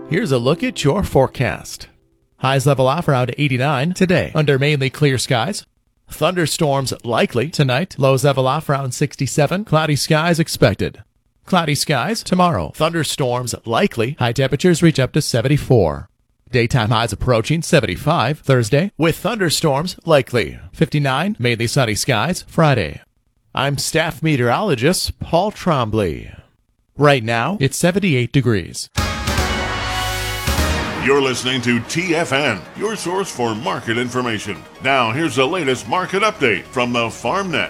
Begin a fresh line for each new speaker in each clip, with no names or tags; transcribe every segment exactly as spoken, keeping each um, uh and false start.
Here's a look at your forecast. Highs level off around eighty-nine today under mainly clear skies. Thunderstorms likely tonight. Lows level off around sixty-seven. Cloudy skies expected. Cloudy skies tomorrow. Thunderstorms likely. High temperatures reach up to seventy-four. Daytime highs approaching seventy-five Thursday with thunderstorms likely. fifty-nine mainly sunny skies Friday. I'm staff meteorologist Paul Trombley. Right now it's seventy-eight degrees.
You're listening to T F N, your source for market information. Now, here's the latest market update from the FarmNet.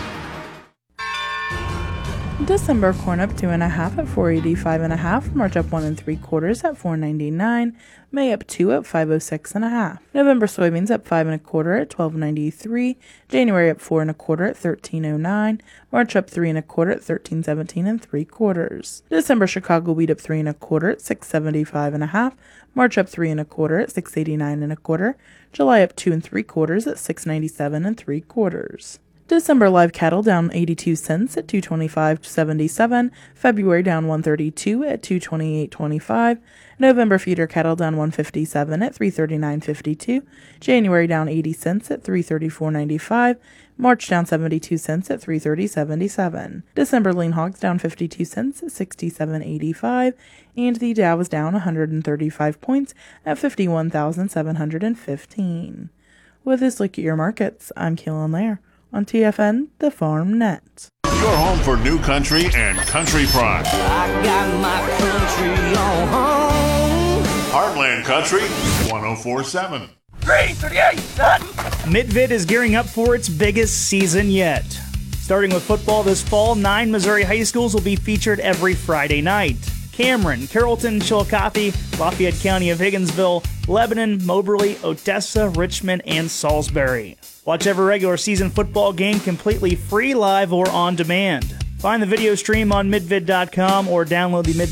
December corn up two and a half at four eighty-five and a half. March up one and three quarters at four ninety-nine. May up two at five oh six and a half. November soybeans up five and a quarter at twelve ninety-three. January up four and a quarter at thirteen oh nine. March up three and a quarter at thirteen seventeen and three quarters. December Chicago wheat up three and a quarter at six seventy-five and a half. March up three and a quarter at six eighty-nine and a quarter. July up two and three quarters at six ninety-seven and three quarters. December live cattle down eighty-two cents at two twenty-five seventy-seven. February down one thirty-two at two twenty-eight twenty-five. November feeder cattle down one fifty-seven at three thirty-nine fifty-two. January down eighty cents at three thirty-four ninety-five. March down seventy-two cents at three thirty seventy-seven. December lean hogs down fifty-two cents at sixty-seven eighty-five. And the Dow was down one hundred thirty-five points at fifty-one thousand seven hundred fifteen. With this look at your markets, I'm Keelan Lair on T F N, the Farm Net.
Your home for new country and country pride.
I got my country on home.
Heartland Country, one oh four point seven.
three thirty-eight, son.
Midvid is gearing up for its biggest season yet. Starting with football this fall, nine Missouri high schools will be featured every Friday night. Cameron, Carrollton, Chillicothe, Lafayette County of Higginsville, Lebanon, Moberly, Odessa, Richmond, and Salisbury. Watch every regular season football game completely free, live, or on demand. Find the video stream on midvid dot com or download the Midvid